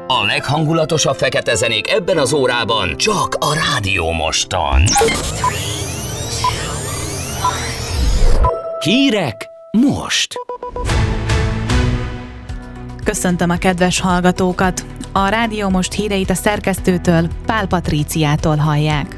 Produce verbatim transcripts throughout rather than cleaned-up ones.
A leghangulatosabb fekete zenék ebben az órában csak a Rádió Moston. Hírek most! Köszöntöm a kedves hallgatókat! A Rádió Most híreit a szerkesztőtől, Pál Patríciától hallják.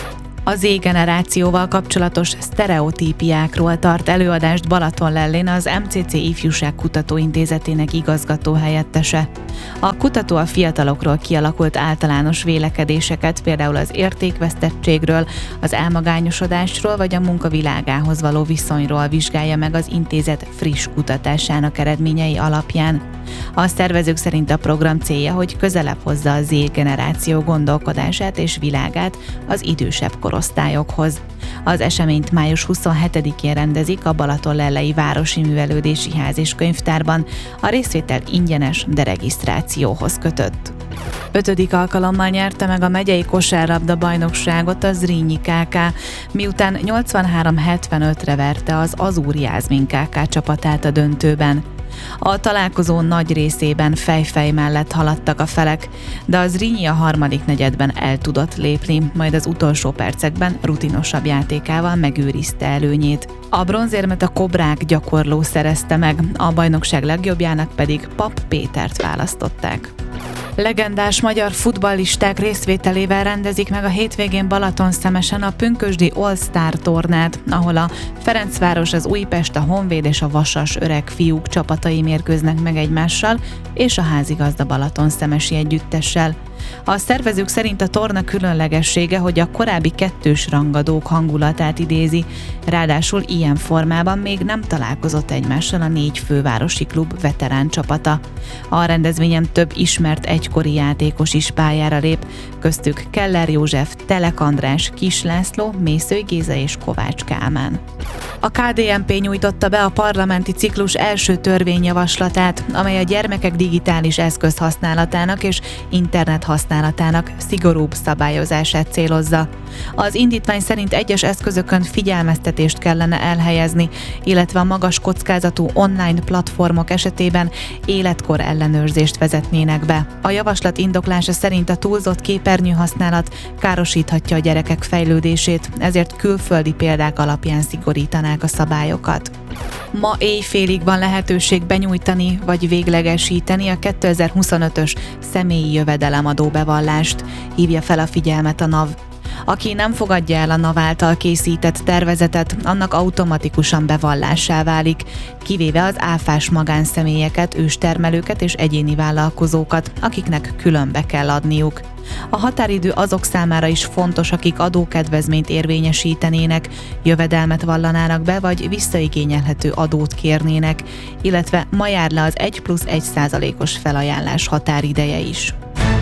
A Z-generációval kapcsolatos sztereotípiákról tart előadást Balatonlellén az em cé cé Ifjúság Kutatóintézetének igazgató helyettese. A kutató a fiatalokról kialakult általános vélekedéseket, például az értékvesztettségről, az elmagányosodásról vagy a munkavilágához való viszonyról vizsgálja meg az intézet friss kutatásának eredményei alapján. A szervezők szerint a program célja, hogy közelebb hozza a Z-generáció gondolkodását és világát az idősebb korosztályokhoz. Az eseményt május huszonhetedikén rendezik a Balatonlellei Városi Művelődési Ház és Könyvtárban, a részvétel ingyenes, de regisztrációhoz kötött. Ötödik alkalommal nyerte meg a megyei kosárlabda bajnokságot a Zrínyi ká ká, miután nyolcvanhárom hetvenötre verte az Azúr Jászmin ká ká csapatát a döntőben. A találkozó nagy részében fej-fej mellett haladtak a felek, de az Zrínyi a harmadik negyedben el tudott lépni, majd az utolsó percekben rutinosabb játékával megőrizte előnyét. A bronzérmet a Kobrák gyakorló szerezte meg, a bajnokság legjobbjának pedig Papp Pétert választották. Legendás magyar futballisták részvételével rendezik meg a hétvégén Balatonszemesen a pünkösdi All-Star tornát, ahol a Ferencváros, az Újpest, a Honvéd és a Vasas öreg fiúk csapatai mérkőznek meg egymással és a házigazda Balatonszemesi együttessel. A szervezők szerint a torna különlegessége, hogy a korábbi kettős rangadók hangulatát idézi, ráadásul ilyen formában még nem találkozott egymással a négy fővárosi klub veterán csapata. A rendezvényen több ismert egykori játékos is pályára lép, köztük Keller József, Telek András, Kis László, Mészői Géza és Kovács Kálmán. A ká dé en pé nyújtotta be a parlamenti ciklus első törvényjavaslatát, amely a gyermekek digitális eszköz használatának és internet használatának szigorúbb szabályozását célozza. Az indítvány szerint egyes eszközökön figyelmeztetést kellene elhelyezni, illetve a magas kockázatú online platformok esetében életkor ellenőrzést vezetnének be. A javaslat indoklása szerint a túlzott képernyőhasználat károsíthatja a gyerekek fejlődését, ezért külföldi példák alapján szigorítanák a szabályokat. Ma éjfélig van lehetőség benyújtani vagy véglegesíteni a kétezer-huszonötös személyi jövedelemadó bevallást, hívja fel a figyelmet a NAV. Aki nem fogadja el a NAV által készített tervezetet, annak automatikusan bevallássá válik, kivéve az áfás magánszemélyeket, őstermelőket és egyéni vállalkozókat, akiknek külön be kell adniuk. A határidő azok számára is fontos, akik adókedvezményt érvényesítenének, jövedelmet vallanának be, vagy visszaigényelhető adót kérnének, illetve ma jár le az egy plusz egy százalékos felajánlás határideje is.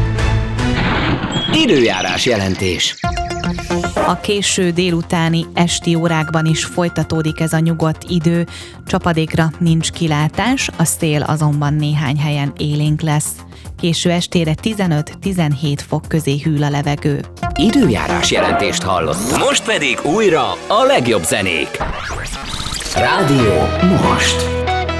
Időjárás jelentés. A késő délutáni esti órákban is folytatódik ez a nyugodt idő, csapadékra nincs kilátás, a szél azonban néhány helyen élénk lesz. Késő estére tizenöt-tizenhét fok közé hűl a levegő. Időjárás jelentést hallottam. Most pedig újra a legjobb zenék. Rádió Most.